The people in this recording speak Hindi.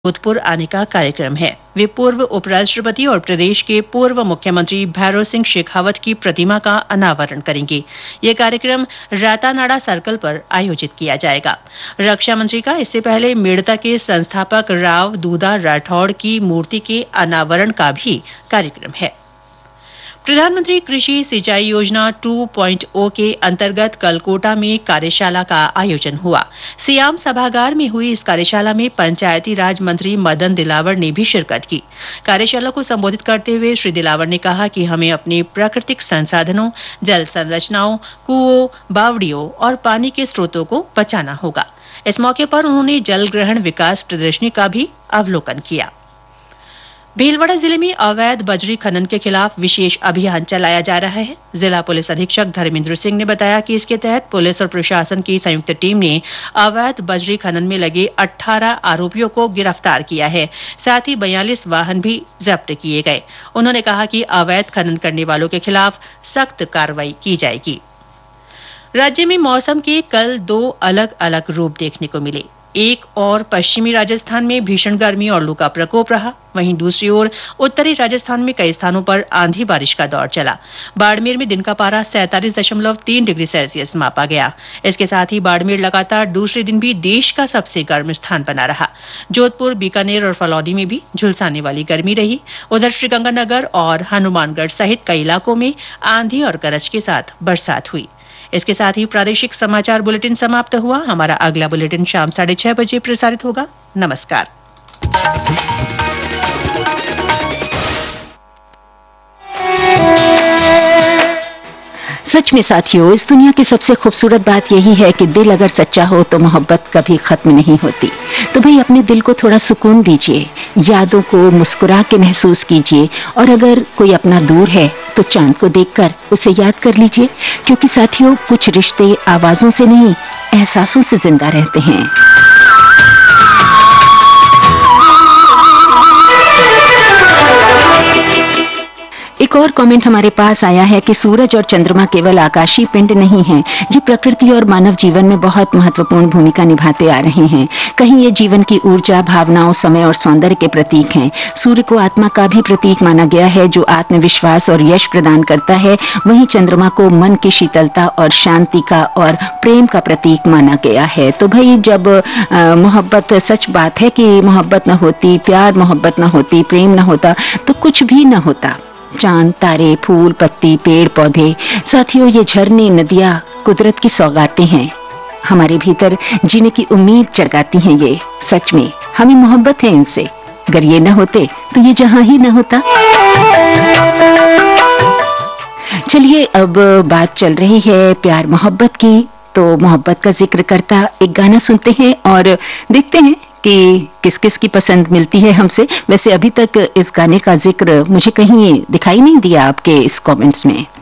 जोधपुर आने का कार्यक्रम है। वे पूर्व उपराष्ट्रपति और प्रदेश के पूर्व मुख्यमंत्री भैरों सिंह शेखावत की प्रतिमा का अनावरण करेंगे। ये कार्यक्रम रातानाडा सर्कल पर आयोजित किया जाएगा। रक्षा मंत्री का इससे पहले मेड़ता के संस्थापक राव दूधा राठौड़ की मूर्ति के अनावरण का भी कार्यक्रम है। प्रधानमंत्री कृषि सिंचाई योजना 2.0 के अंतर्गत कल कोटा में कार्यशाला का आयोजन हुआ। सियाम सभागार में हुई इस कार्यशाला में पंचायती राज मंत्री मदन दिलावर ने भी शिरकत की। कार्यशाला को संबोधित करते हुए श्री दिलावर ने कहा कि हमें अपने प्राकृतिक संसाधनों, जल संरचनाओं, कुओं, बावड़ियों और पानी के स्रोतों को बचाना होगा। इस मौके पर उन्होंने जल ग्रहण विकास प्रदर्शनी का भी अवलोकन किया। भीलवाड़ा जिले में अवैध बजरी खनन के खिलाफ विशेष अभियान चलाया जा रहा है। जिला पुलिस अधीक्षक धर्मेंद्र सिंह ने बताया कि इसके तहत पुलिस और प्रशासन की संयुक्त टीम ने अवैध बजरी खनन में लगे 18 आरोपियों को गिरफ्तार किया है। साथ ही 42 वाहन भी जब्त किए गए। उन्होंने कहा कि अवैध खनन करने वालों के खिलाफ सख्त कार्रवाई की जाएगी। राज्य में मौसम के कल 2 अलग अलग रूप देखने को मिले। एक और पश्चिमी राजस्थान में भीषण गर्मी और लू का प्रकोप रहा। वहीं दूसरी ओर उत्तरी राजस्थान में कई स्थानों पर आंधी बारिश का दौर चला। बाड़मेर में दिन का पारा 47.3 डिग्री सेल्सियस मापा गया। इसके साथ ही बाड़मेर लगातार दूसरे दिन भी देश का सबसे गर्म स्थान बना रहा। जोधपुर, बीकानेर और फलौदी में भी झुलसाने वाली गर्मी रही। उधर श्रीगंगानगर और हनुमानगढ़ सहित कई इलाकों में आंधी और गरज के साथ बरसात हुई। इसके साथ ही प्रादेशिक समाचार बुलेटिन समाप्त हुआ। हमारा अगला बुलेटिन शाम 6:30 बजे प्रसारित होगा। नमस्कार। सच में साथियों, इस दुनिया की सबसे खूबसूरत बात यही है कि दिल अगर सच्चा हो तो मोहब्बत कभी खत्म नहीं होती। तो भाई अपने दिल को थोड़ा सुकून दीजिए, यादों को मुस्कुरा के महसूस कीजिए और अगर कोई अपना दूर है तो चांद को देखकर उसे याद कर लीजिए, क्योंकि साथियों कुछ रिश्ते आवाजों से नहीं एहसासों से जिंदा रहते हैं। एक और कमेंट हमारे पास आया है कि सूरज और चंद्रमा केवल आकाशीय पिंड नहीं हैं, ये प्रकृति और मानव जीवन में बहुत महत्वपूर्ण भूमिका निभाते आ रहे हैं। कहीं ये जीवन की ऊर्जा, भावनाओं, समय और सौंदर्य के प्रतीक हैं। सूर्य को आत्मा का भी प्रतीक माना गया है, जो आत्मविश्वास और यश प्रदान करता है। वहीं चंद्रमा को मन की शीतलता और शांति का और प्रेम का प्रतीक माना गया है। तो भाई जब मोहब्बत, सच बात है कि मोहब्बत न होती, प्यार मोहब्बत न होती, प्रेम न होता तो कुछ भी न होता। चांद, तारे, फूल, पत्ती, पेड़ पौधे, साथियों ये झरने, नदियां कुदरत की सौगातें हैं। हमारे भीतर जीने की उम्मीद जगाती हैं। ये सच में हमें मोहब्बत है इनसे। अगर ये न होते तो ये जहां ही न होता। चलिए अब बात चल रही है प्यार मोहब्बत की, तो मोहब्बत का जिक्र करता एक गाना सुनते हैं और देखते हैं कि किस किस की पसंद मिलती है हमसे। वैसे अभी तक इस गाने का जिक्र मुझे कहीं दिखाई नहीं दिया आपके इस कमेंट्स में।